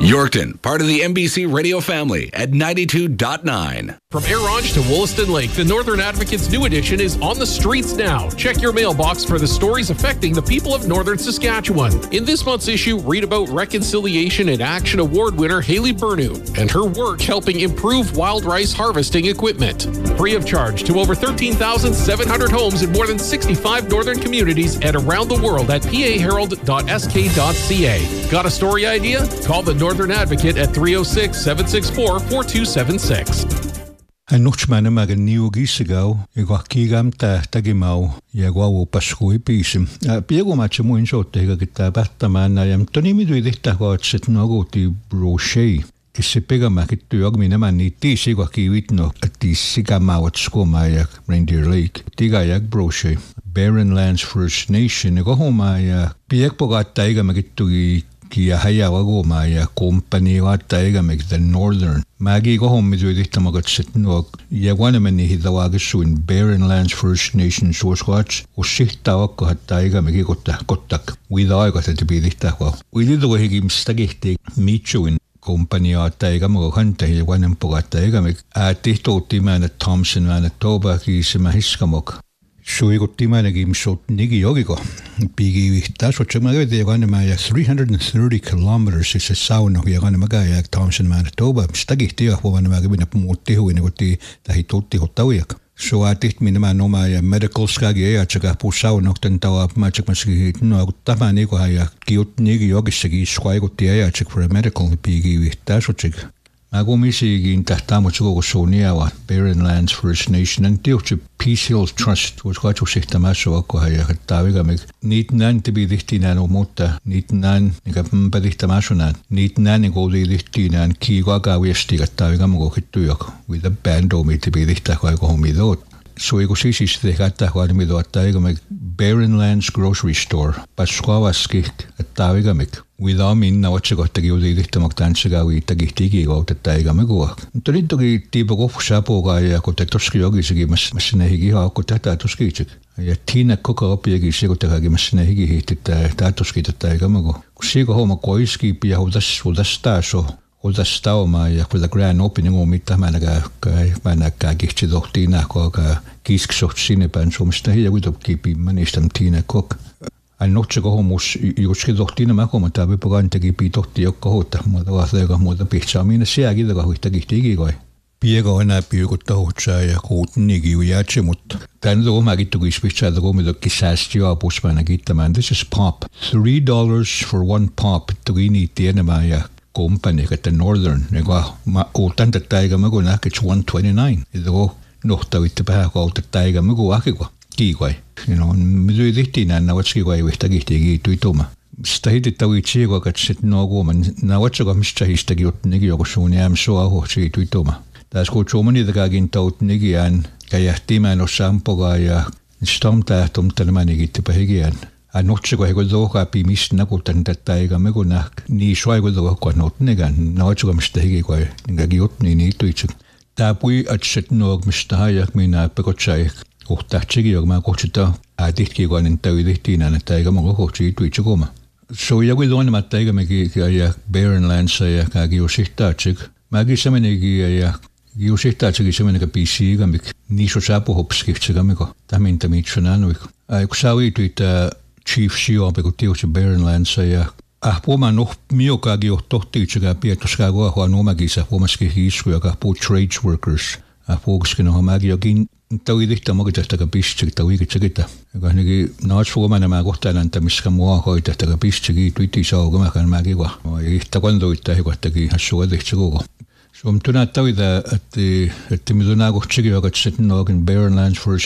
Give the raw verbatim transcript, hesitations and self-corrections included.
Yorkton, part of the N B C radio family at ninety-two point nine. From Arange to Wollaston Lake, the Northern Advocate's new edition is on the streets now. Check your mailbox for the stories affecting the people of Northern Saskatchewan. In this month's issue, read about Reconciliation and Action Award winner Haley Burnu and her work helping improve wild rice harvesting equipment. Free of charge to over thirteen thousand seven hundred homes in more than sixty-five northern communities and around the world at p a herald dot s k dot c a. Got a story idea? Call the Northern Advocate at three oh six, seven six four, four two seven six. Annochmana magan niugisigau, igakigam ta tagimau, yaguau paskui pisim. Piego macho muin sottega kita battamana jam tonimidu idihtakoatset nogoti brochet. Kisipega makittu agmina mani tiisigaki vitno tiisigamawat skomayak Reindeer Lake. Tigayak brochet. Barren Lands First Nation, igahomaya piek pogata iga makittugi Kia hajawa maya company watta meg the Northern. Magi go home with it tamagat no ya one many hidawagisu in Barren Lands First Nation source watch or shita wako hataiga megi gotta gotak. We I got to be this well. We did the way he gave stagete michu in company ataiga mo hunter he one and pogataiga meg at tito timan at Thompson Manitoba is mahiskamok. So I got Timana game shot Nigi Yogigo. Piggy, that's what you're going to go my three hundred thirty kilometers is a sound of Yaganamagayak, Thompson, Manitoba. Staggy Tia, one of my Moteho in what the Hitoti Hotawiak. So I did me no my medical skaggy, I check up sound of Tentawa, Magic Maski, no Tamaniko, Giot Nigi Yogisagi, Squago Tia, check for a medical piggy, that's what you. Magomisi in Tahtamocho Soniawa, Barren Lands First Nation, and Tiochi Peace Hills Trust was quite a Sichtamaso, Kohaya, Tavigamik, Neat Nan to be Lichtina no Mota, Neat Nan, Nigapambadictamashonan, Neat Nan go the Lichtina and Kiwaga Westi at Tavigamo Hituyok, with a band o me to be Lichtaka Homido. So I go see the Gata Huarmido at Tavigamik, Barren Lands Grocery Store, Pasquawaskik at Tavigamik. Without me now what you got to give the Lichtamoktansiga with Tagitigi out at Taigamago. Toritogi Tibo Shapo Gaya Kotatoski Yogis Massinahigi, how Kotata to Skichik. A Tina Kokopi Sigotagi Massinahigi hit at Tatoski to Taigamago. Sigo Homo Koiski Pia Hodas Hodasta so Hodas Stauma with a grand opening on Mitamanaga Manaka Gichidoctina Koga Kisk Soft Cinepan, so Mister Here would keep him managed Tina Cook. And not to go home, you should not in a macomata, began to keep it to your coat, mother was there, mother picture. I mean, a sea either with the gitty guy. Piego and I piego to Hocha, Hot Nigi, Yachimut. Then the Omagi to his picture, the Romi the Kisastio, Bushman, a guitar man. This is pop. Three dollars for one pop to any Tianamaya company at the Northern. Nego, my old Tanta Tiger Magonak, it's one twenty nine. The Nota with the back out the Tiger Magoakiwa. Kiwai. You know, Mizuitina, now what's Kiwai with Tagiti to Itoma. Stated Tawichi got sit no woman. Now what's a Mister Histagi Nigioshuni, I'm so I hope she to Itoma. That's good so many the Gagin tout Nigian, Kayatiman or Sampogaya, Stomta, Tom Telemanigi to Pahigian. I'm not sure I go happy Miss Nakotan that Tiger Megonak, ni Schwai with the work not Nigan, now it's a mistake, Gagiotni need to each. Tapui at Shetnog, Mister Hayak, Mina, Pekochai. Tachigi or Makochita, I did give one in Tavitin and a tiger Mokochi to Ichigoma. So ya will on my tiger Magi Barren Lands, Kagi Oshitachik, Magi Semenigi, Yoshitachik is a P C, Gamik, Nisho Sapo Hopski, Chigamico, Taminta Michananoik. I saw it with Chief Shio Pecotio Barren Lands, a woman of Miokagi or Totichiga, Pietoscago, Huanomagis, a Womaski, Hisquaka, trades workers, a folks can Homagi again. Tawidikta mogitasta bischig tawigitsigita. Ganigi naachfugomana magottan anta miskamoa hoitasta bischigi tuiti saugamakan magiwa. Ihta quando ittahiqattagi hassuadichtsigugo. So I'm tuna tawida at the at the Midunago Chigi Barren Lands First